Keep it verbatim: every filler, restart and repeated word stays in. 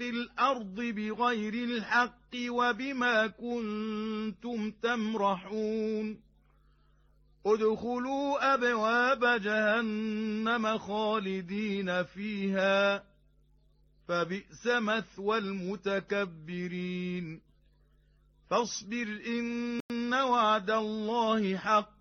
في الأرض بغير الحق وبما كنتم تمرحون ادخلوا أبواب جهنم خالدين فيها فبئس مثوى المتكبرين فاصبر إن وعد الله حق